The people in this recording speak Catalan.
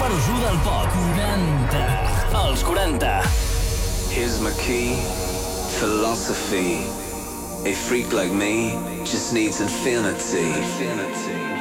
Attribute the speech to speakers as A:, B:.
A: número 1 del pop. 40. Els 40.
B: Here's my key, philosophy. A freak like me just needs infinity.